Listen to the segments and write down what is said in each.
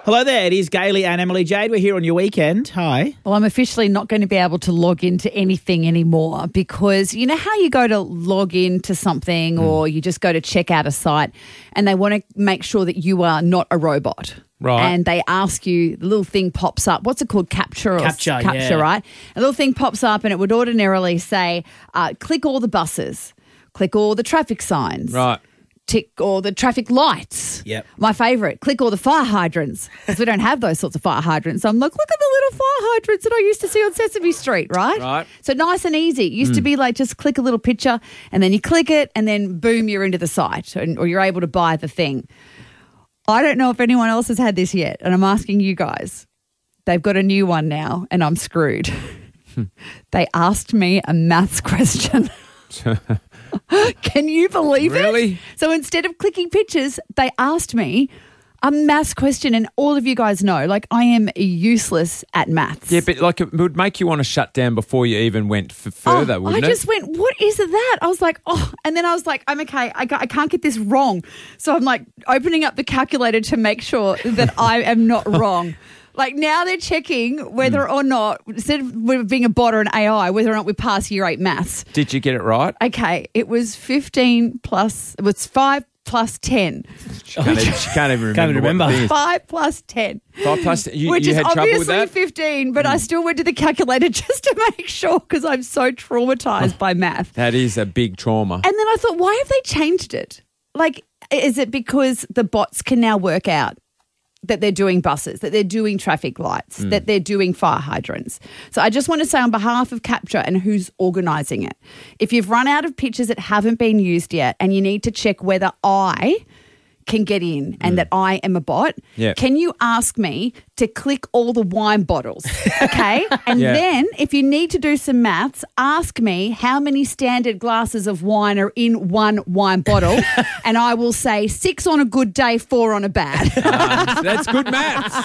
Hello there, it is Gailey and Emily Jade. We're here on your weekend. Hi. Well, I'm officially not going to be able to log into anything anymore because you know how you go to log into something or you just go to check out a site and they want to make sure that you are not a robot. Right. And they ask you, the little thing pops up. What's it called? Capture, yeah. right? A little thing pops up and it would ordinarily say, click all the buses, click all the traffic signs. Right. Tick all the traffic lights. Yep. My favourite, click all the fire hydrants because we don't have those sorts of fire hydrants. So I'm like, look at the little fire hydrants that I used to see on Sesame Street, right? Right. So nice and easy. It used to be like just click a little picture and then you click it and then boom, you're into the site or you're able to buy the thing. I don't know if anyone else has had this yet and I'm asking you guys. They've got a new one now and I'm screwed. They asked me a maths question. Can you believe it? Really? So instead of clicking pictures, they asked me a maths question, and all of you guys know, like, I am useless at maths. Yeah, but like it would make you want to shut down before you even went further, wouldn't it? I just went, what is that? I was like, and then I was like, I'm okay, I can't get this wrong. So I'm like opening up the calculator to make sure that I am not wrong. Like now they're checking whether or not, instead of being a bot or an AI, whether or not we pass year 8 maths. Did you get it right? Okay, it was 15 plus, it was 5 plus 10. She can't even remember. 5 plus 10. 5 plus 10. Which you is had trouble with obviously that? 15, but I still went to the calculator just to make sure because I'm so traumatized by math. That is a big trauma. And then I thought, why have they changed it? Like, is it because the bots can now work out that they're doing buses, that they're doing traffic lights, that they're doing fire hydrants? So I just want to say on behalf of Capture and who's organising it, if you've run out of pictures that haven't been used yet and you need to check whether I can get in and that I am a bot, can you ask me to click all the wine bottles, okay? And then if you need to do some maths, ask me how many standard glasses of wine are in one wine bottle and I will say 6 on a good day, 4 on a bad. That's good maths.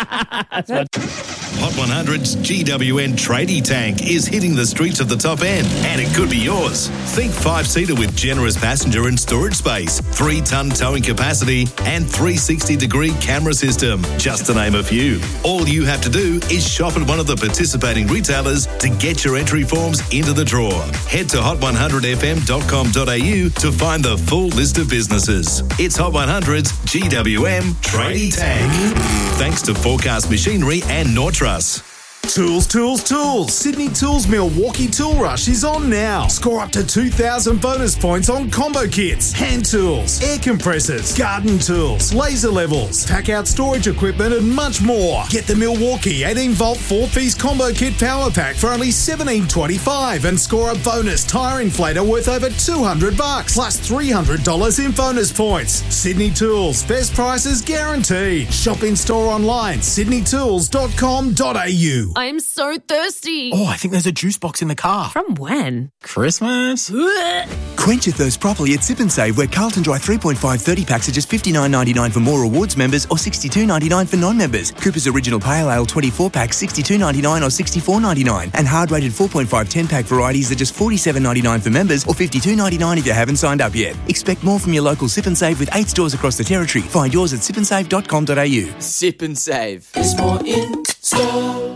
Hot 100's GWN Tradie Tank is hitting the streets of the top end, and it could be yours. Think 5-seater with generous passenger and storage space, 3-ton towing capacity, and 360-degree camera system, just to name a few. All you have to do is shop at one of the participating retailers to get your entry forms into the draw. Head to hot100fm.com.au to find the full list of businesses. It's Hot 100's GWM Tradie Tank. Thanks to Forecast Machinery and Nortrust. Tools, tools, tools. Sydney Tools Milwaukee Tool Rush is on now. Score up to 2,000 bonus points on combo kits, hand tools, air compressors, garden tools, laser levels, pack out storage equipment and much more. Get the Milwaukee 18-volt 4-piece combo kit power pack for only $17.25 and score a bonus tyre inflator worth over $200 plus $300 in bonus points. Sydney Tools, best prices guaranteed. Shop in store online, sydneytools.com.au. I'm so thirsty. Oh, I think there's a juice box in the car. From when? Christmas? Quench your thirst properly at Sip and Save, where Carlton Dry 3.5 30-packs are just $59.99 for more rewards members or $62.99 for non-members. Cooper's Original Pale Ale 24-pack $62.99 or $64.99. And hard-rated 4.5 10-pack varieties are just $47.99 for members or $52.99 if you haven't signed up yet. Expect more from your local Sip and Save with 8 stores across the territory. Find yours at sipandsave.com.au. Sip and Save. There's more in store.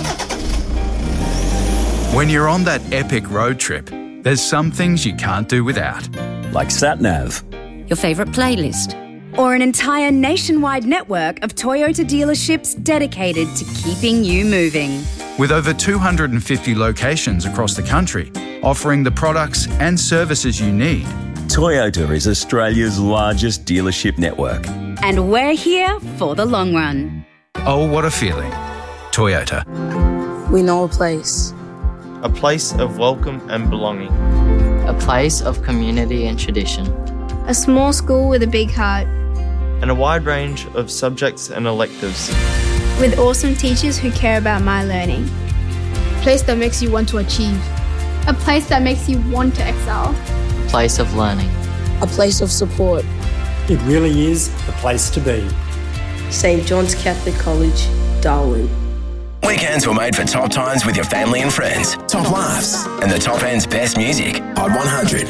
When you're on that epic road trip, there's some things you can't do without. Like SatNav. Your favourite playlist. Or an entire nationwide network of Toyota dealerships dedicated to keeping you moving. With over 250 locations across the country, offering the products and services you need. Toyota is Australia's largest dealership network. And we're here for the long run. Oh, what a feeling. Toyota. We know a place. A place of welcome and belonging. A place of community and tradition. A small school with a big heart. And a wide range of subjects and electives. With awesome teachers who care about my learning. A place that makes you want to achieve. A place that makes you want to excel. A place of learning. A place of support. It really is the place to be. St. John's Catholic College, Darwin. Weekends were made for top times with your family and friends, top laughs, and the top end's best music. Hot 100.